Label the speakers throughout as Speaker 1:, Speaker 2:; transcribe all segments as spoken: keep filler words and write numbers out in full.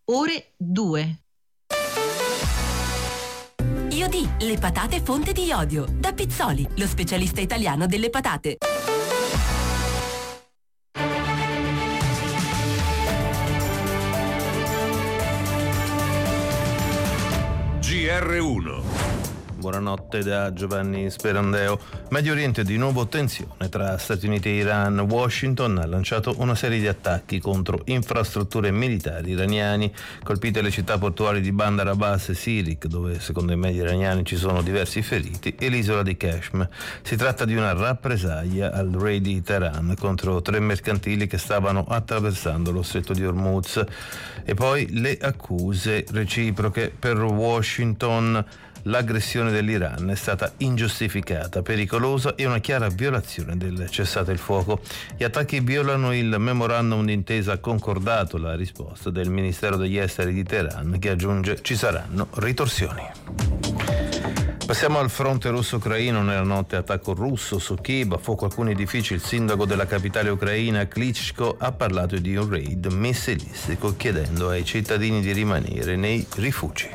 Speaker 1: ore due.
Speaker 2: Iodi, le patate fonte di iodio. Da Pizzoli, lo specialista italiano delle patate.
Speaker 3: G R uno.
Speaker 4: Buonanotte da Giovanni Sperandeo. Medio Oriente, di nuovo tensione tra Stati Uniti e Iran. Washington ha lanciato una serie di attacchi contro infrastrutture militari iraniani, colpite le città portuali di Bandar Abbas e Sirik, dove secondo i media iraniani ci sono diversi feriti, e l'isola di Kashmir. Si tratta di una rappresaglia al raid di Teheran contro tre mercantili che stavano attraversando lo stretto di Hormuz. E poi le accuse reciproche. Per Washington l'aggressione dell'Iran è stata ingiustificata, pericolosa e una chiara violazione del cessate il fuoco. Gli attacchi violano il memorandum d'intesa concordato, la risposta del Ministero degli Esteri di Teheran, che aggiunge: ci saranno ritorsioni. Passiamo al fronte russo-ucraino. Nella notte attacco russo su Kiev, a fuoco alcuni edifici. Il sindaco della capitale ucraina, Klitschko, ha parlato di un raid missilistico, chiedendo ai cittadini di rimanere nei rifugi.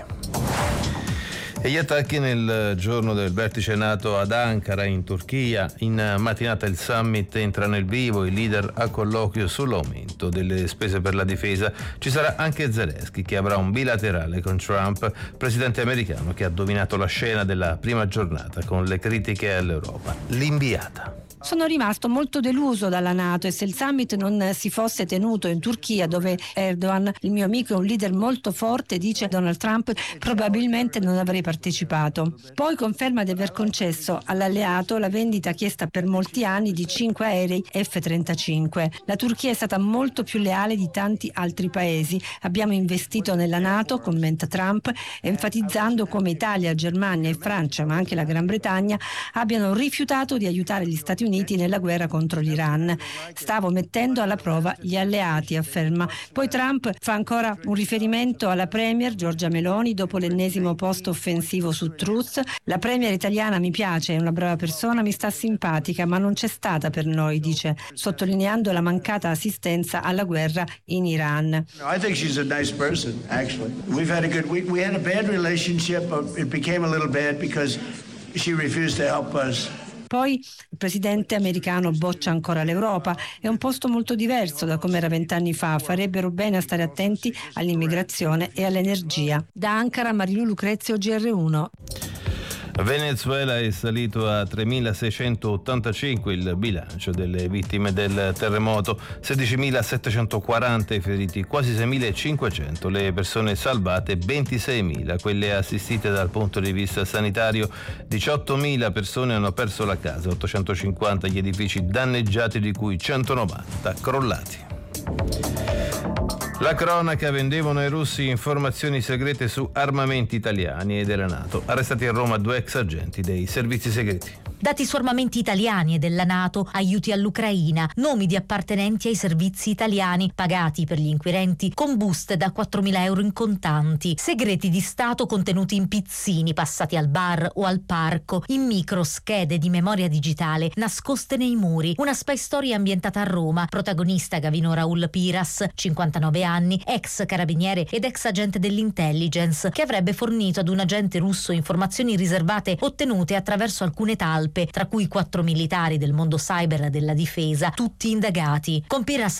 Speaker 4: E gli attacchi nel giorno del vertice NATO ad Ankara, in Turchia. In mattinata il summit entra nel vivo, il leader a colloquio sull'aumento delle spese per la difesa. Ci sarà anche Zelensky, che avrà un bilaterale con Trump, presidente americano che ha dominato la scena della prima giornata con le critiche all'Europa. L'inviata.
Speaker 5: Sono rimasto molto deluso dalla NATO, e se il summit non si fosse tenuto in Turchia, dove Erdogan, il mio amico, è un leader molto forte, dice Donald Trump, probabilmente non avrei partecipato. Poi conferma di aver concesso all'alleato la vendita chiesta per molti anni di cinque aerei F trentacinque. La Turchia è stata molto più leale di tanti altri paesi. Abbiamo investito nella NATO, commenta Trump, enfatizzando come Italia, Germania e Francia, ma anche la Gran Bretagna, abbiano rifiutato di aiutare gli Stati Uniti nella guerra contro l'Iran. Stavo mettendo alla prova gli alleati, afferma. Poi Trump fa ancora un riferimento alla premier Giorgia Meloni dopo l'ennesimo post offensivo su Truth. La premier italiana mi piace, è una brava persona, mi sta simpatica, ma non c'è stata per noi, dice, sottolineando la mancata assistenza alla guerra in Iran.
Speaker 6: No, I think she's a nice person, actually. We've had a good we, we had a bad relationship, but it became a little bad because she refused to help us.
Speaker 5: Poi il presidente americano boccia ancora l'Europa. È un posto molto diverso da come era vent'anni fa. Farebbero bene a stare attenti all'immigrazione e all'energia. Da Ankara, Marilu Lucrezio, G R uno.
Speaker 4: Venezuela è salito a tremilaseicentottantacinque il bilancio delle vittime del terremoto, sedicimilasettecentoquaranta i feriti, quasi seimilacinquecento le persone salvate, ventiseimila quelle assistite dal punto di vista sanitario, diciottomila persone hanno perso la casa, ottocentocinquanta gli edifici danneggiati, di cui centonovanta crollati. La cronaca: vendevano ai russi informazioni segrete su armamenti italiani e della NATO. Arrestati a Roma due ex agenti dei servizi segreti.
Speaker 7: Dati su armamenti italiani e della NATO, aiuti all'Ucraina, nomi di appartenenti ai servizi italiani, pagati per gli inquirenti con buste da quattromila euro in contanti, segreti di Stato contenuti in pizzini passati al bar o al parco, in micro schede di memoria digitale nascoste nei muri. Una spy story ambientata a Roma, protagonista Gavino Raul Piras, cinquantanove anni, ex carabiniere ed ex agente dell'intelligence, che avrebbe fornito ad un agente russo informazioni riservate ottenute attraverso alcune talpe, tra cui quattro militari del mondo cyber della difesa, tutti indagati. Con Piras